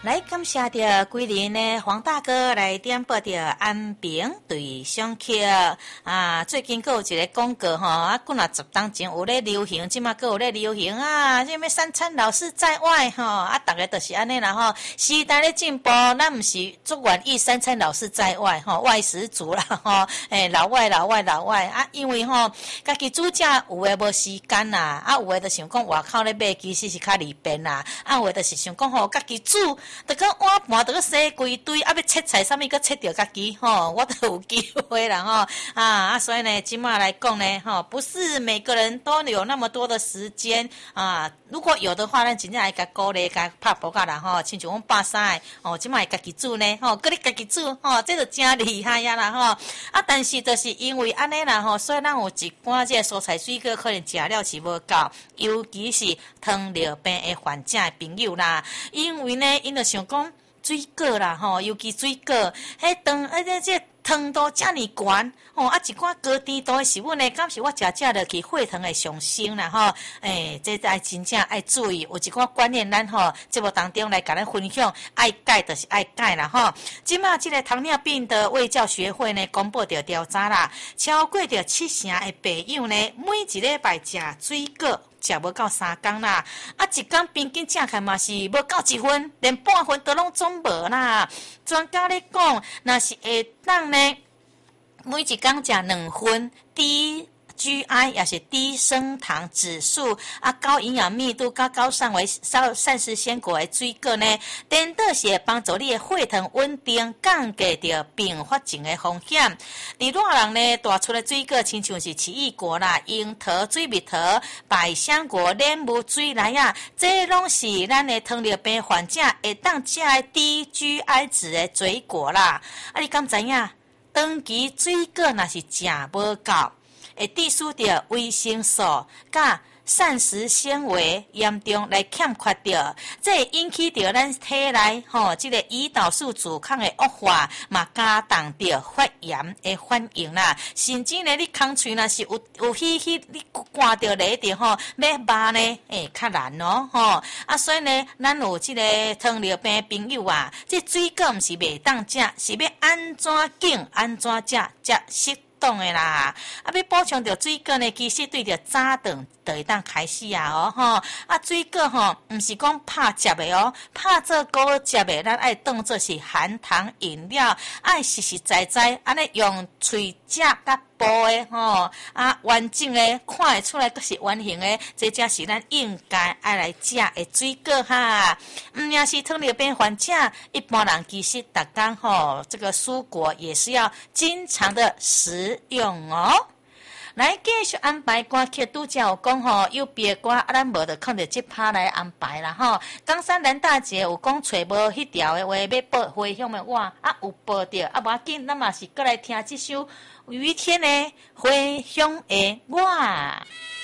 来感谢着桂林的黄大哥来点播着安平对上曲啊！最近还有一个广告吼，啊，过若10当前有咧流行，即马还有咧流行啊！什么三餐老是在外吼，啊，大家都是安尼啦吼。时代咧进步，咱毋是足愿意三餐老是在外吼，外食族啦吼，老外啊，因为吼，家己煮食有诶无时间啦，啊，有诶就想讲外口咧买，其实是较利便啦，啊，有诶就是想讲吼，家己煮。得个碗盘，得个洗规堆，啊要切菜，啥物个切着家己吼，我都有机会啦吼啊！所以呢，今嘛来讲呢，吼，不是每个人都有那么多的时间啊。如果有的话，咱真正爱甲鼓励，甲拍报告啦吼，亲像阮爸三个哦，今嘛会家己煮呢吼，搁你家己煮吼，这就真厉害呀啦吼啊！但是就是因为安尼啦吼，所以咱有一寡这蔬菜水果可能食了是无够，尤其是糖尿病的患者的朋友啦，因为呢，因就想讲水果啦吼，尤其水果，迄糖这糖度遮尔悬吼，啊一寡高甜度的食物呢，敢是我食落去血糖会上升啦吼，这爱真正爱注意，有一寡观念咱吼节目当中来甲咱分享，爱改就是爱改啦吼。即马即个糖尿病的卫教学会呢，公布着调查啦，超过着70%的朋友呢，每一礼拜食水果。食无到3天啦，啊，一天平均食起嘛是无够1分，连半分都拢总无啦。专家咧讲，若是会当呢，每一天食2分，低GI 也是低升糖指数啊，高营养密度、高膳食纤果的水果呢，颠倒是会帮助你的血糖稳定，降低着并发症的风险。而热人呢，大出的水果，亲像是奇异果啦、樱桃、水蜜桃、百香果、莲雾、水梨啊，这拢是咱的糖尿病患者会当食的低 GI 值的水果啦。啊，你敢知影？长期水果若是食无够，会致使着维生素、甲膳食纤维严重来欠缺着，这会引起着咱体内这个胰岛素阻抗的恶化，嘛加重着发炎的反应啦。甚至呢，你空喙若是有稀，你挂着咧着要拔呢，较难哦啊，所以呢，咱有这个糖尿病的朋友啊，这水果毋是袂当食，是要安怎拣安怎食才适当的啦。啊，要补充着水果呢，其实对着早顿就会当开始啊啊，水果毋是讲拍食的哦，拍做果食的，咱爱当作是含糖饮料，爱实实在在安尼用喙食甲剥的啊，完整的看会出来，阁是圆形的，这才是咱应该爱来食的水果哈。要是糖尿病患者，一般人其实逐天这个蔬果也是要经常的食用哦。来继续安排歌曲，拄则有讲有别歌，啊，咱无就看着这趴来安排啦吼。冈山南大姐有讲找无迄条的话要报回乡的我，啊有报着，啊无要紧，咱嘛是过来听这首于天的回乡的我。